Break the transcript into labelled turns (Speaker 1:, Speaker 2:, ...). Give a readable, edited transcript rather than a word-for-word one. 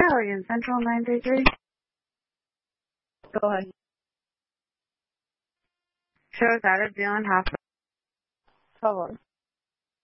Speaker 1: Allegan Central 933.
Speaker 2: Go ahead.
Speaker 1: Shows out of Zealand Hospital.
Speaker 2: Hold on.